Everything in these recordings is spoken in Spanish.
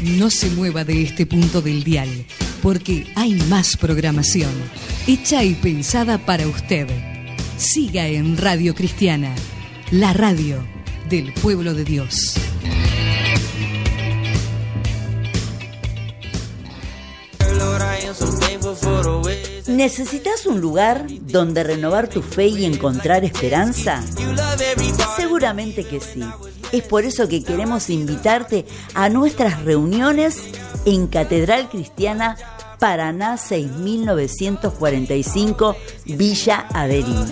No se mueva de este punto del dial, porque hay más programación, hecha y pensada para usted. Siga en Radio Cristiana, la radio del pueblo de Dios. ¿Necesitas un lugar donde renovar tu fe y encontrar esperanza? Seguramente que sí. Es por eso que queremos invitarte a nuestras reuniones en Catedral Cristiana Paraná 6945, Villa Averina.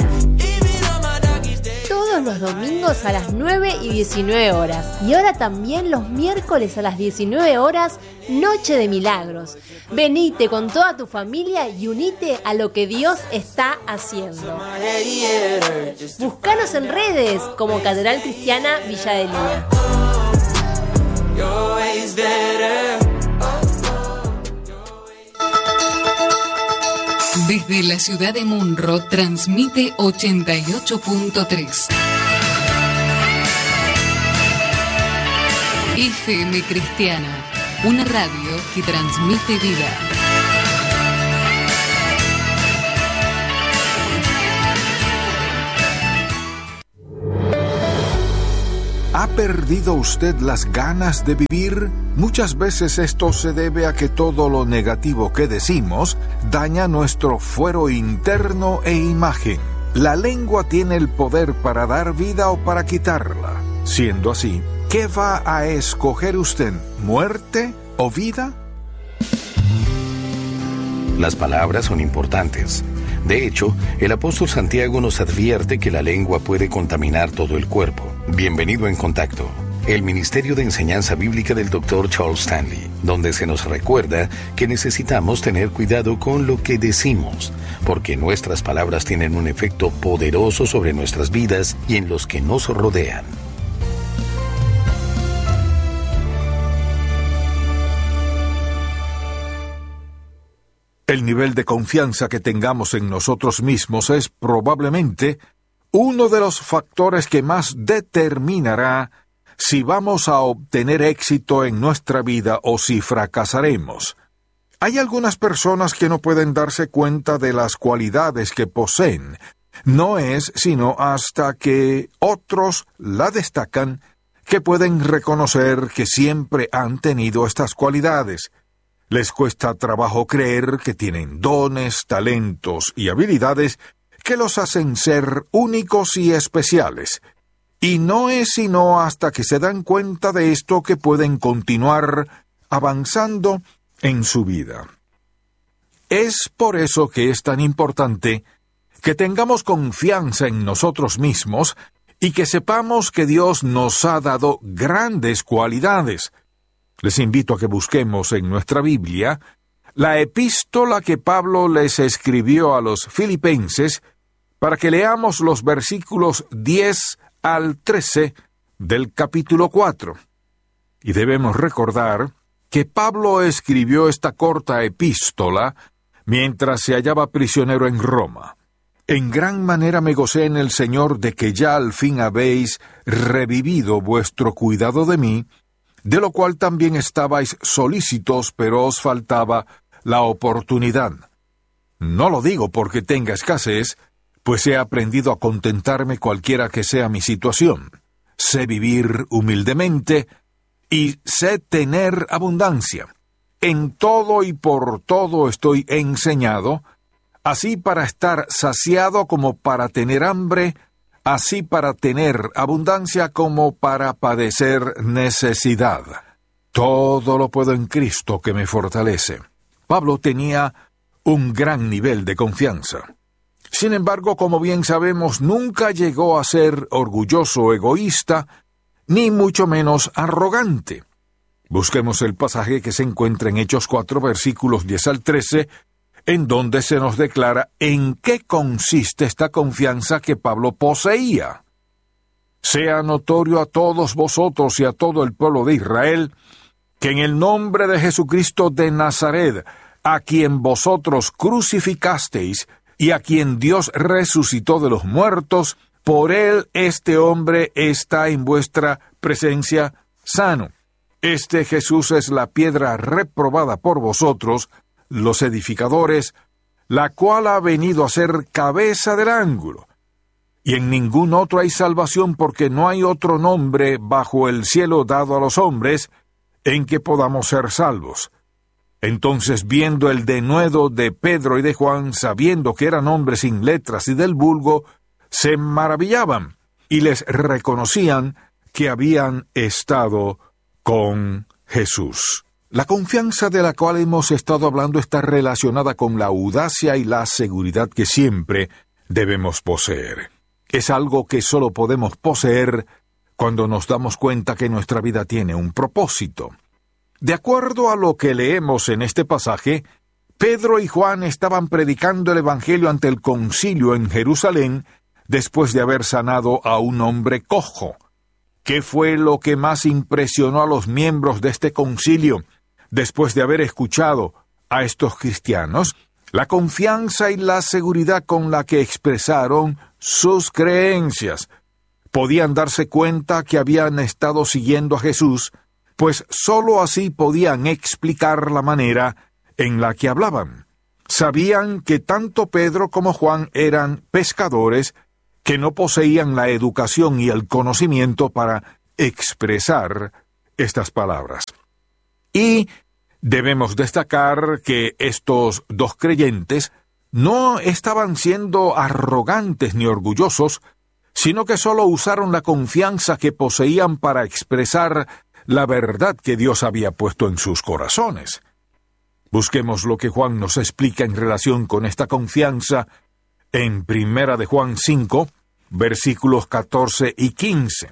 Todos los domingos a las 9 y 19 horas. Y ahora también los miércoles a las 19 horas, Noche de Milagros. Venite con toda tu familia y unite a lo que Dios está haciendo. Búscanos en redes como Catedral Cristiana Villa Adelina. Desde la ciudad de Munro transmite 88.3. FM Cristiana, una radio que transmite vida. ¿Ha perdido usted las ganas de vivir? Muchas veces esto se debe a que todo lo negativo que decimos daña nuestro fuero interno e imagen. La lengua tiene el poder para dar vida o para quitarla. Siendo así, ¿qué va a escoger usted? ¿Muerte o vida? Las palabras son importantes. De hecho, el apóstol Santiago nos advierte que la lengua puede contaminar todo el cuerpo. Bienvenido en Contacto, el Ministerio de Enseñanza Bíblica del Dr. Charles Stanley, donde se nos recuerda que necesitamos tener cuidado con lo que decimos, porque nuestras palabras tienen un efecto poderoso sobre nuestras vidas y en los que nos rodean. El nivel de confianza que tengamos en nosotros mismos es probablemente uno de los factores que más determinará si vamos a obtener éxito en nuestra vida o si fracasaremos. Hay algunas personas que no pueden darse cuenta de las cualidades que poseen. No es sino hasta que otros la destacan que pueden reconocer que siempre han tenido estas cualidades. Les cuesta trabajo creer que tienen dones, talentos y habilidades que los hacen ser únicos y especiales. Y no es sino hasta que se dan cuenta de esto que pueden continuar avanzando en su vida. Es por eso que es tan importante que tengamos confianza en nosotros mismos y que sepamos que Dios nos ha dado grandes cualidades. Les invito a que busquemos en nuestra Biblia la epístola que Pablo les escribió a los filipenses para que leamos los versículos 10 al 13 del capítulo 4. Y debemos recordar que Pablo escribió esta corta epístola mientras se hallaba prisionero en Roma. En gran manera me gocé en el Señor de que ya al fin habéis revivido vuestro cuidado de mí, de lo cual también estabais solícitos, pero os faltaba la oportunidad. No lo digo porque tenga escasez, pues he aprendido a contentarme cualquiera que sea mi situación. Sé vivir humildemente y sé tener abundancia. En todo y por todo estoy enseñado, así para estar saciado como para tener hambre, así para tener abundancia como para padecer necesidad. Todo lo puedo en Cristo que me fortalece. Pablo tenía un gran nivel de confianza. Sin embargo, como bien sabemos, nunca llegó a ser orgulloso o egoísta, ni mucho menos arrogante. Busquemos el pasaje que se encuentra en Hechos 4, versículos 10 al 13, en donde se nos declara en qué consiste esta confianza que Pablo poseía. Sea notorio a todos vosotros y a todo el pueblo de Israel, que en el nombre de Jesucristo de Nazaret, a quien vosotros crucificasteis y a quien Dios resucitó de los muertos, por él este hombre está en vuestra presencia sano. Este Jesús es la piedra reprobada por vosotros, los edificadores, la cual ha venido a ser cabeza del ángulo. Y en ningún otro hay salvación, porque no hay otro nombre bajo el cielo dado a los hombres en que podamos ser salvos. Entonces, viendo el denuedo de Pedro y de Juan, sabiendo que eran hombres sin letras y del vulgo, se maravillaban y les reconocían que habían estado con Jesús. La confianza de la cual hemos estado hablando está relacionada con la audacia y la seguridad que siempre debemos poseer. Es algo que solo podemos poseer cuando nos damos cuenta que nuestra vida tiene un propósito. De acuerdo a lo que leemos en este pasaje, Pedro y Juan estaban predicando el Evangelio ante el concilio en Jerusalén después de haber sanado a un hombre cojo. ¿Qué fue lo que más impresionó a los miembros de este concilio después de haber escuchado a estos cristianos? La confianza y la seguridad con la que expresaron sus creencias. Podían darse cuenta que habían estado siguiendo a Jesús, pues sólo así podían explicar la manera en la que hablaban. Sabían que tanto Pedro como Juan eran pescadores que no poseían la educación y el conocimiento para expresar estas palabras. Y debemos destacar que estos dos creyentes no estaban siendo arrogantes ni orgullosos, sino que solo usaron la confianza que poseían para expresar la verdad que Dios había puesto en sus corazones. Busquemos lo que Juan nos explica en relación con esta confianza en 1 de Juan 5, versículos 14 y 15.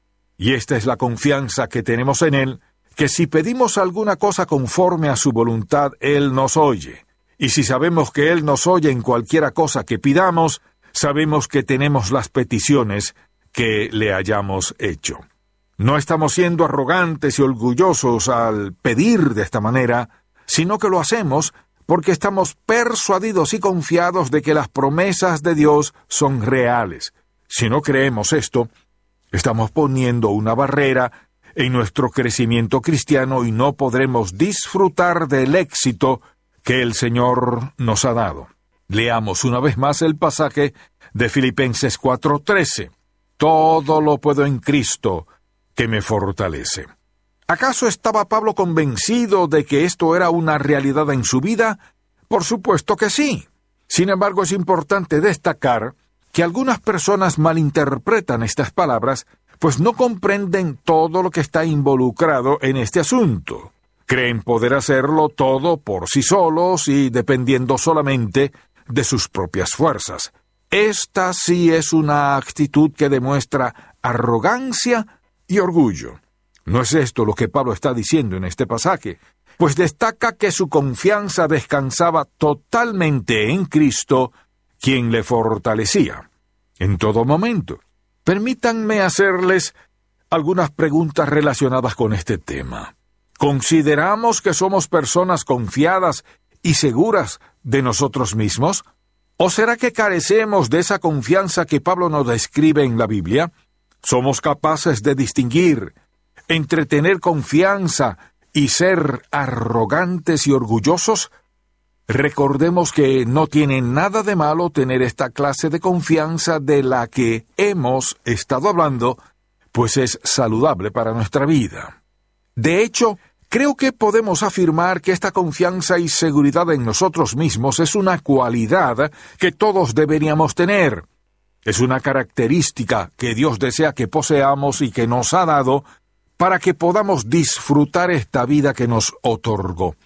Y esta es la confianza que tenemos en Él, que si pedimos alguna cosa conforme a su voluntad, Él nos oye. Y si sabemos que Él nos oye en cualquiera cosa que pidamos, sabemos que tenemos las peticiones que le hayamos hecho. No estamos siendo arrogantes y orgullosos al pedir de esta manera, sino que lo hacemos porque estamos persuadidos y confiados de que las promesas de Dios son reales. Si no creemos esto, estamos poniendo una barrera en nuestro crecimiento cristiano y no podremos disfrutar del éxito que el Señor nos ha dado. Leamos una vez más el pasaje de Filipenses 4:13. Todo lo puedo en Cristo, que me fortalece. ¿Acaso estaba Pablo convencido de que esto era una realidad en su vida? Por supuesto que sí. Sin embargo, es importante destacar que algunas personas malinterpretan estas palabras, pues no comprenden todo lo que está involucrado en este asunto. Creen poder hacerlo todo por sí solos y dependiendo solamente de sus propias fuerzas. Esta sí es una actitud que demuestra arrogancia y orgullo. No es esto lo que Pablo está diciendo en este pasaje, pues destaca que su confianza descansaba totalmente en Cristo, quien le fortalecía en todo momento. Permítanme hacerles algunas preguntas relacionadas con este tema. ¿Consideramos que somos personas confiadas y seguras de nosotros mismos? ¿O será que carecemos de esa confianza que Pablo nos describe en la Biblia? ¿Somos capaces de distinguir entre tener confianza y ser arrogantes y orgullosos? Recordemos que no tiene nada de malo tener esta clase de confianza de la que hemos estado hablando, pues es saludable para nuestra vida. De hecho, creo que podemos afirmar que esta confianza y seguridad en nosotros mismos es una cualidad que todos deberíamos tener. Es una característica que Dios desea que poseamos y que nos ha dado para que podamos disfrutar esta vida que nos otorgó.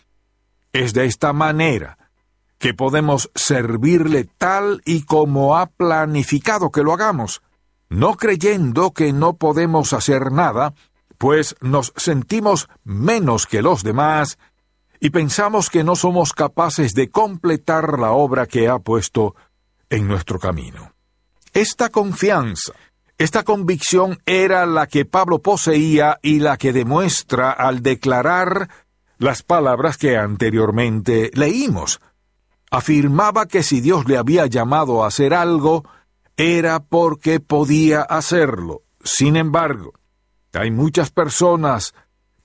Es de esta manera que podemos servirle tal y como ha planificado que lo hagamos, no creyendo que no podemos hacer nada, pues nos sentimos menos que los demás y pensamos que no somos capaces de completar la obra que ha puesto en nuestro camino. Esta confianza, esta convicción era la que Pablo poseía y la que demuestra al declarar las palabras que anteriormente leímos. Afirmaba que si Dios le había llamado a hacer algo, era porque podía hacerlo. Sin embargo, hay muchas personas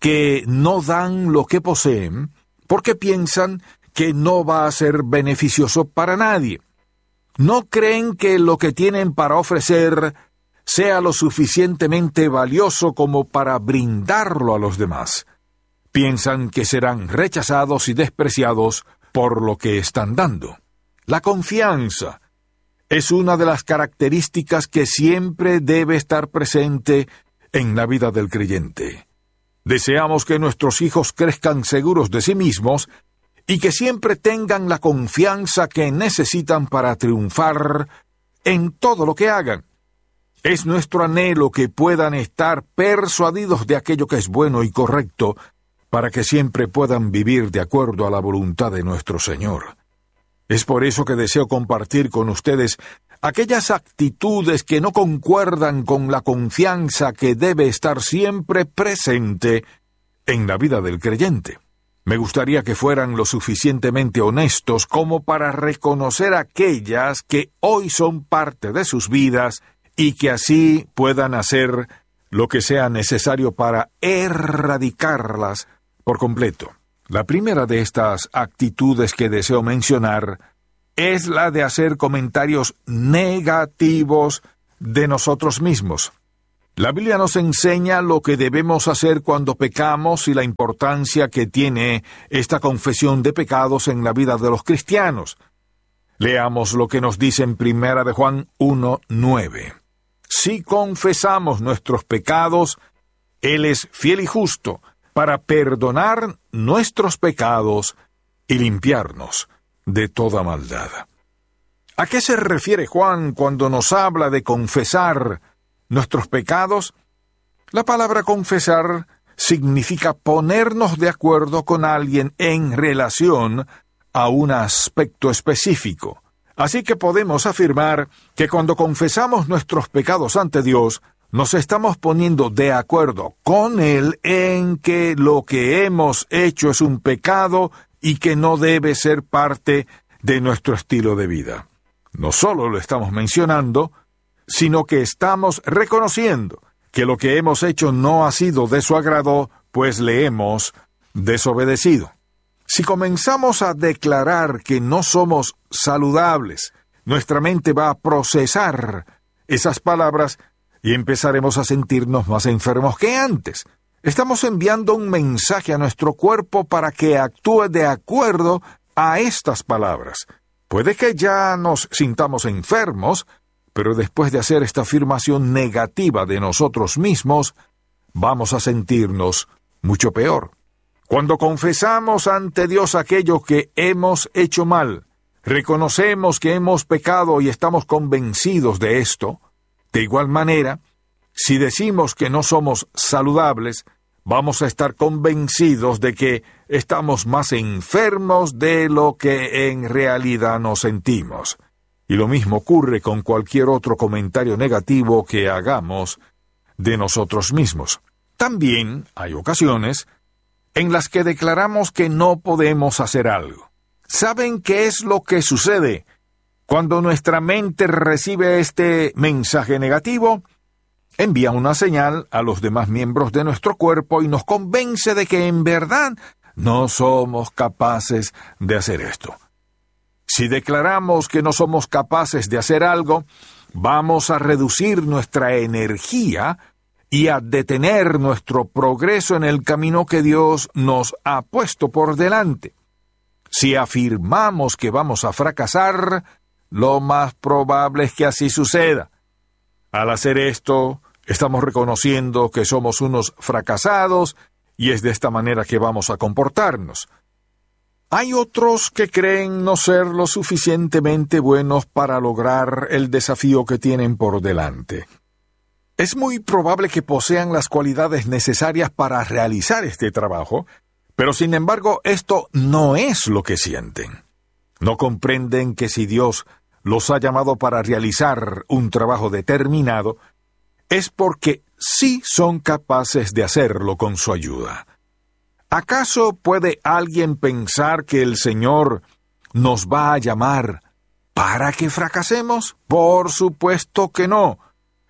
que no dan lo que poseen porque piensan que no va a ser beneficioso para nadie. No creen que lo que tienen para ofrecer sea lo suficientemente valioso como para brindarlo a los demás. Piensan que serán rechazados y despreciados por lo que están dando. La confianza es una de las características que siempre debe estar presente en la vida del creyente. Deseamos que nuestros hijos crezcan seguros de sí mismos y que siempre tengan la confianza que necesitan para triunfar en todo lo que hagan. Es nuestro anhelo que puedan estar persuadidos de aquello que es bueno y correcto, para que siempre puedan vivir de acuerdo a la voluntad de nuestro Señor. Es por eso que deseo compartir con ustedes aquellas actitudes que no concuerdan con la confianza que debe estar siempre presente en la vida del creyente. Me gustaría que fueran lo suficientemente honestos como para reconocer aquellas que hoy son parte de sus vidas y que así puedan hacer lo que sea necesario para erradicarlas por completo. La primera de estas actitudes que deseo mencionar es la de hacer comentarios negativos de nosotros mismos. La Biblia nos enseña lo que debemos hacer cuando pecamos y la importancia que tiene esta confesión de pecados en la vida de los cristianos. Leamos lo que nos dice en 1 de Juan 1:9. Si confesamos nuestros pecados, Él es fiel y justo para perdonar nuestros pecados y limpiarnos de toda maldad. ¿A qué se refiere Juan cuando nos habla de confesar nuestros pecados? La palabra confesar significa ponernos de acuerdo con alguien en relación a un aspecto específico. Así que podemos afirmar que cuando confesamos nuestros pecados ante Dios, nos estamos poniendo de acuerdo con Él en que lo que hemos hecho es un pecado y que no debe ser parte de nuestro estilo de vida. No solo lo estamos mencionando, sino que estamos reconociendo que lo que hemos hecho no ha sido de su agrado, pues le hemos desobedecido. Si comenzamos a declarar que no somos saludables, nuestra mente va a procesar esas palabras y empezaremos a sentirnos más enfermos que antes. Estamos enviando un mensaje a nuestro cuerpo para que actúe de acuerdo a estas palabras. Puede que ya nos sintamos enfermos, pero después de hacer esta afirmación negativa de nosotros mismos, vamos a sentirnos mucho peor. Cuando confesamos ante Dios aquello que hemos hecho mal, reconocemos que hemos pecado y estamos convencidos de esto. De igual manera, si decimos que no somos saludables, vamos a estar convencidos de que estamos más enfermos de lo que en realidad nos sentimos. Y lo mismo ocurre con cualquier otro comentario negativo que hagamos de nosotros mismos. También hay ocasiones en las que declaramos que no podemos hacer algo. ¿Saben qué es lo que sucede cuando nuestra mente recibe este mensaje negativo? Envía una señal a los demás miembros de nuestro cuerpo y nos convence de que en verdad no somos capaces de hacer esto. Si declaramos que no somos capaces de hacer algo, vamos a reducir nuestra energía y a detener nuestro progreso en el camino que Dios nos ha puesto por delante. Si afirmamos que vamos a fracasar, lo más probable es que así suceda. Al hacer esto, estamos reconociendo que somos unos fracasados y es de esta manera que vamos a comportarnos. Hay otros que creen no ser lo suficientemente buenos para lograr el desafío que tienen por delante. Es muy probable que posean las cualidades necesarias para realizar este trabajo, pero sin embargo esto no es lo que sienten. No comprenden que si Dios los ha llamado para realizar un trabajo determinado, es porque sí son capaces de hacerlo con su ayuda. ¿Acaso puede alguien pensar que el Señor nos va a llamar para que fracasemos? Por supuesto que no.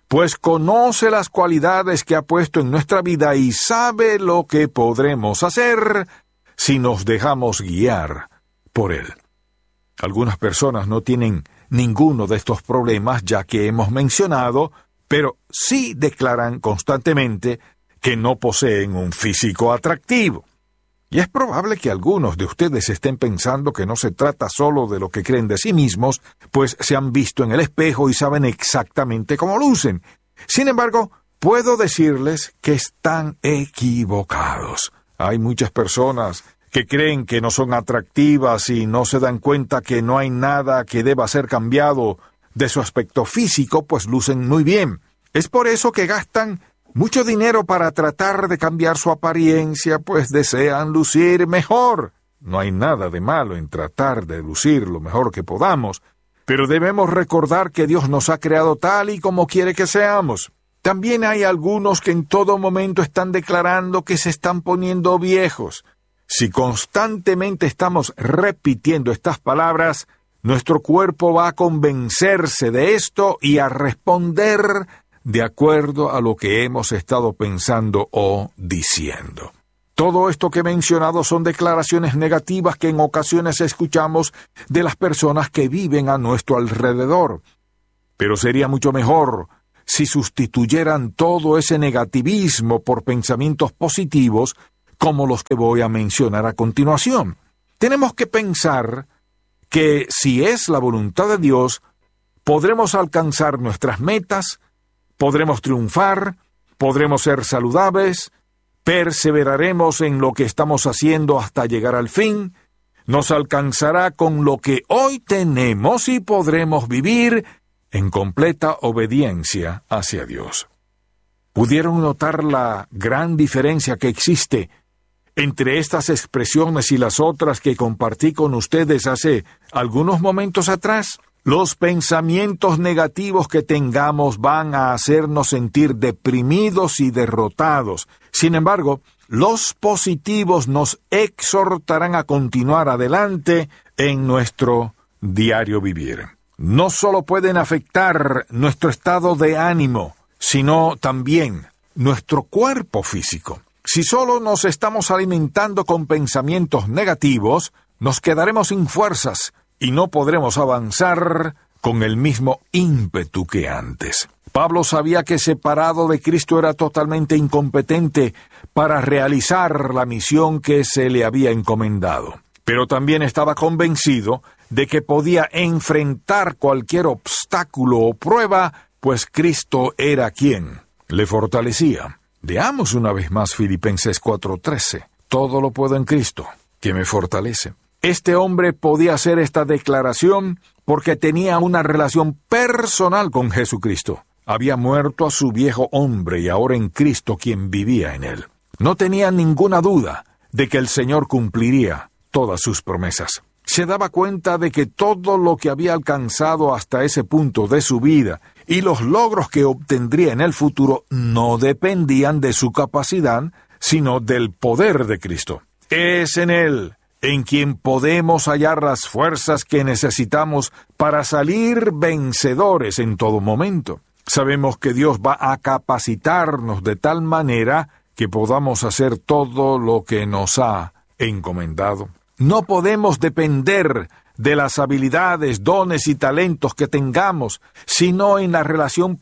pues conoce las cualidades que ha puesto en nuestra vida y sabe lo que podremos hacer si nos dejamos guiar por Él. Algunas personas no tienen ninguno de estos problemas ya que hemos mencionado, pero sí declaran constantemente que no poseen un físico atractivo. Y es probable que algunos de ustedes estén pensando que no se trata solo de lo que creen de sí mismos, pues se han visto en el espejo y saben exactamente cómo lucen. Sin embargo, puedo decirles que están equivocados. Hay muchas personas que creen que no son atractivas y no se dan cuenta que no hay nada que deba ser cambiado de su aspecto físico, pues lucen muy bien. Es por eso que gastan mucho dinero para tratar de cambiar su apariencia, pues desean lucir mejor. No hay nada de malo en tratar de lucir lo mejor que podamos, pero debemos recordar que Dios nos ha creado tal y como quiere que seamos. También hay algunos que en todo momento están declarando que se están poniendo viejos. Si constantemente estamos repitiendo estas palabras, nuestro cuerpo va a convencerse de esto y a responder de acuerdo a lo que hemos estado pensando o diciendo. Todo esto que he mencionado son declaraciones negativas que en ocasiones escuchamos de las personas que viven a nuestro alrededor. Pero sería mucho mejor si sustituyeran todo ese negativismo por pensamientos positivos como los que voy a mencionar a continuación. Tenemos que pensar que si es la voluntad de Dios, podremos alcanzar nuestras metas, podremos triunfar, podremos ser saludables, perseveraremos en lo que estamos haciendo hasta llegar al fin, nos alcanzará con lo que hoy tenemos y podremos vivir en completa obediencia hacia Dios. ¿Pudieron notar la gran diferencia que existe entre estas expresiones y las otras que compartí con ustedes hace algunos momentos atrás? Los pensamientos negativos que tengamos van a hacernos sentir deprimidos y derrotados. Sin embargo, los positivos nos exhortarán a continuar adelante en nuestro diario vivir. No solo pueden afectar nuestro estado de ánimo, sino también nuestro cuerpo físico. Si solo nos estamos alimentando con pensamientos negativos, nos quedaremos sin fuerzas y no podremos avanzar con el mismo ímpetu que antes. Pablo sabía que separado de Cristo era totalmente incompetente para realizar la misión que se le había encomendado. Pero también estaba convencido de que podía enfrentar cualquier obstáculo o prueba, pues Cristo era quien le fortalecía. Veamos una vez más Filipenses 4:13. Todo lo puedo en Cristo, que me fortalece. Este hombre podía hacer esta declaración porque tenía una relación personal con Jesucristo. Había muerto a su viejo hombre y ahora en Cristo quien vivía en él. No tenía ninguna duda de que el Señor cumpliría todas sus promesas. Se daba cuenta de que todo lo que había alcanzado hasta ese punto de su vida y los logros que obtendría en el futuro no dependían de su capacidad, sino del poder de Cristo. Es en Él en quien podemos hallar las fuerzas que necesitamos para salir vencedores en todo momento. Sabemos que Dios va a capacitarnos de tal manera que podamos hacer todo lo que nos ha encomendado. No podemos depender de las habilidades, dones y talentos que tengamos, sino en la relación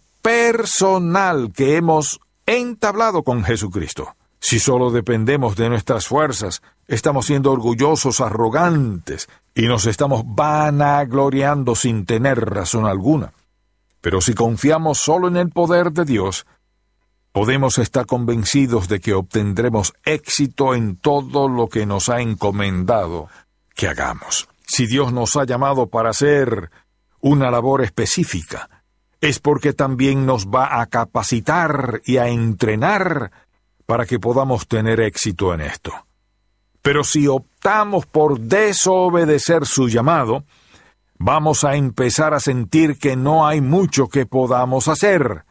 personal que hemos entablado con Jesucristo. Si solo dependemos de nuestras fuerzas, estamos siendo orgullosos, arrogantes, y nos estamos vanagloriando sin tener razón alguna. Pero si confiamos solo en el poder de Dios, podemos estar convencidos de que obtendremos éxito en todo lo que nos ha encomendado que hagamos. Si Dios nos ha llamado para hacer una labor específica, es porque también nos va a capacitar y a entrenar para que podamos tener éxito en esto. Pero si optamos por desobedecer su llamado, vamos a empezar a sentir que no hay mucho que podamos hacer.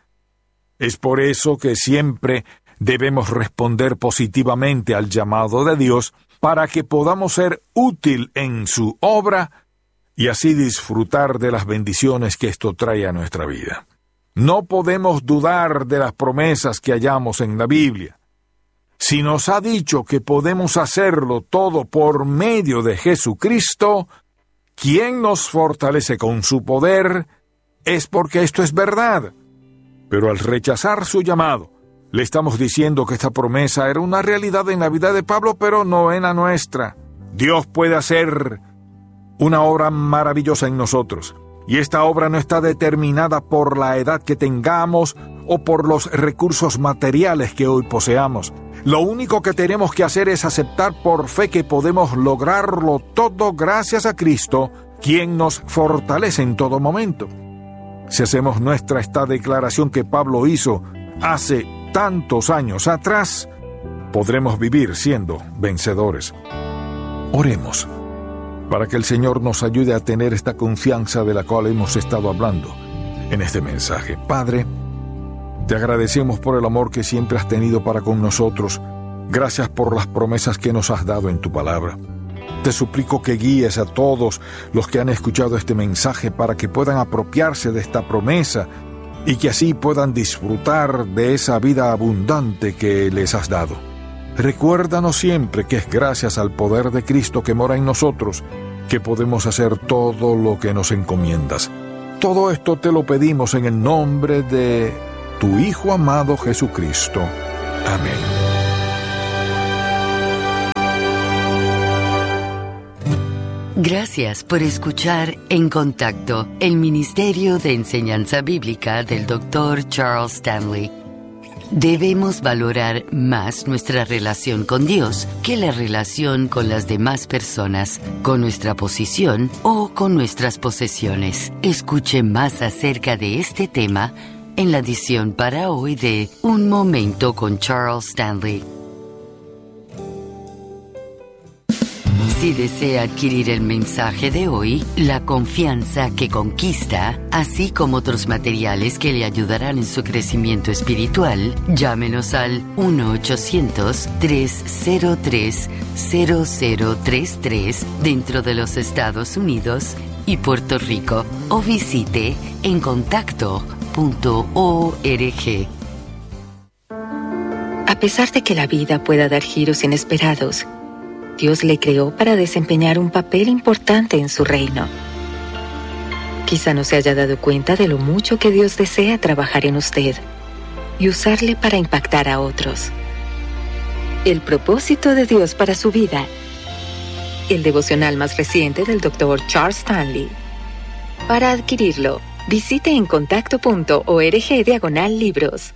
Es por eso que siempre debemos responder positivamente al llamado de Dios para que podamos ser útil en su obra y así disfrutar de las bendiciones que esto trae a nuestra vida. No podemos dudar de las promesas que hallamos en la Biblia. Si nos ha dicho que podemos hacerlo todo por medio de Jesucristo, quien nos fortalece con su poder, es porque esto es verdad. Pero al rechazar su llamado, le estamos diciendo que esta promesa era una realidad en la vida de Pablo, pero no en la nuestra. Dios puede hacer una obra maravillosa en nosotros, y esta obra no está determinada por la edad que tengamos o por los recursos materiales que hoy poseamos. Lo único que tenemos que hacer es aceptar por fe que podemos lograrlo todo gracias a Cristo, quien nos fortalece en todo momento. Si hacemos nuestra esta declaración que Pablo hizo hace tantos años atrás, podremos vivir siendo vencedores. Oremos para que el Señor nos ayude a tener esta confianza de la cual hemos estado hablando en este mensaje. Padre, te agradecemos por el amor que siempre has tenido para con nosotros. Gracias por las promesas que nos has dado en tu palabra. Te suplico que guíes a todos los que han escuchado este mensaje para que puedan apropiarse de esta promesa y que así puedan disfrutar de esa vida abundante que les has dado. Recuérdanos siempre que es gracias al poder de Cristo que mora en nosotros que podemos hacer todo lo que nos encomiendas. Todo esto te lo pedimos en el nombre de tu Hijo amado Jesucristo. Amén. Gracias por escuchar En Contacto, el Ministerio de Enseñanza Bíblica del Dr. Charles Stanley. Debemos valorar más nuestra relación con Dios que la relación con las demás personas, con nuestra posición o con nuestras posesiones. Escuche más acerca de este tema en la edición para hoy de Un Momento con Charles Stanley. Si desea adquirir el mensaje de hoy, La confianza que conquista, así como otros materiales que le ayudarán en su crecimiento espiritual, llámenos al 1-800-303-0033 dentro de los Estados Unidos y Puerto Rico, o visite encontacto.org. A pesar de que la vida pueda dar giros inesperados, Dios le creó para desempeñar un papel importante en su reino. Quizá no se haya dado cuenta de lo mucho que Dios desea trabajar en usted y usarle para impactar a otros. El propósito de Dios para su vida. El devocional más reciente del Dr. Charles Stanley. Para adquirirlo, visite encontacto.org/libros.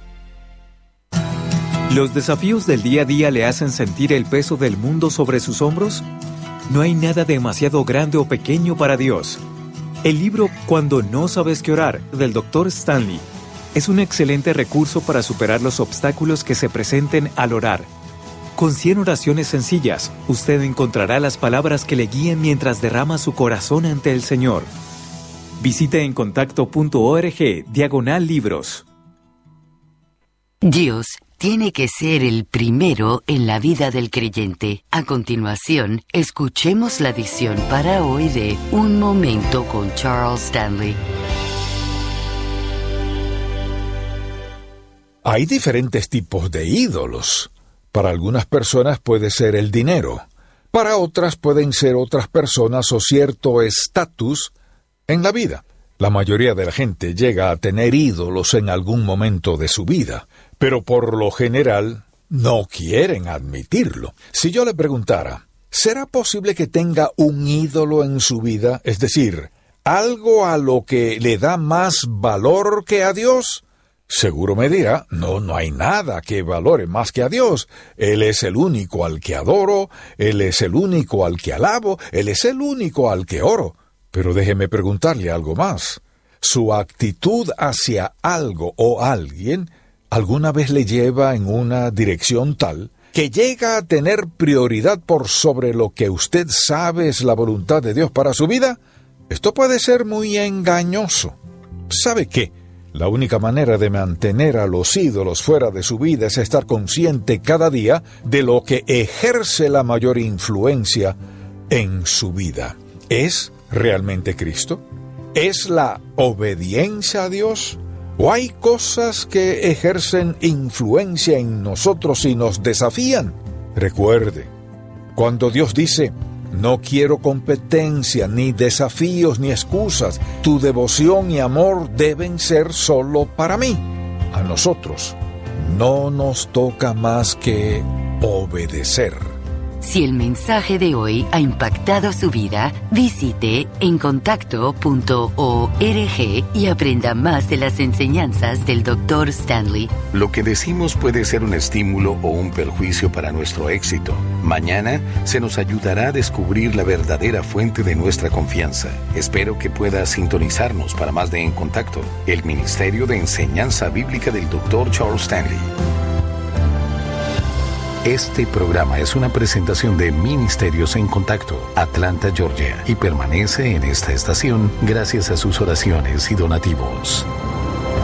¿Los desafíos del día a día le hacen sentir el peso del mundo sobre sus hombros? No hay nada demasiado grande o pequeño para Dios. El libro Cuando no sabes qué orar, del Dr. Stanley, es un excelente recurso para superar los obstáculos que se presenten al orar. Con 100 oraciones sencillas, usted encontrará las palabras que le guíen mientras derrama su corazón ante el Señor. Visite encontacto.org/libros. Dios tiene que ser el primero en la vida del creyente. A continuación, escuchemos la edición para hoy de Un Momento con Charles Stanley. Hay diferentes tipos de ídolos. Para algunas personas puede ser el dinero. Para otras pueden ser otras personas o cierto estatus en la vida. La mayoría de la gente llega a tener ídolos en algún momento de su vida, pero por lo general no quieren admitirlo. Si yo le preguntara, ¿será posible que tenga un ídolo en su vida? Es decir, algo a lo que le da más valor que a Dios. Seguro me dirá, no hay nada que valore más que a Dios. Él es el único al que adoro, Él es el único al que alabo, Él es el único al que oro. Pero déjeme preguntarle algo más. ¿Su actitud hacia algo o alguien alguna vez le lleva en una dirección tal que llega a tener prioridad por sobre lo que usted sabe es la voluntad de Dios para su vida? Esto puede ser muy engañoso. ¿Sabe qué? La única manera de mantener a los ídolos fuera de su vida es estar consciente cada día de lo que ejerce la mayor influencia en su vida. ¿Es realmente Cristo? ¿Es la obediencia a Dios? ¿O hay cosas que ejercen influencia en nosotros y nos desafían? Recuerde, cuando Dios dice, no quiero competencia, ni desafíos, ni excusas, tu devoción y amor deben ser solo para mí. A nosotros no nos toca más que obedecer. Si el mensaje de hoy ha impactado su vida, visite encontacto.org y aprenda más de las enseñanzas del Dr. Stanley. Lo que decimos puede ser un estímulo o un perjuicio para nuestro éxito. Mañana se nos ayudará a descubrir la verdadera fuente de nuestra confianza. Espero que pueda sintonizarnos para más de En Contacto, el Ministerio de Enseñanza Bíblica del Dr. Charles Stanley. Este programa es una presentación de Ministerios en Contacto, Atlanta, Georgia, y permanece en esta estación gracias a sus oraciones y donativos.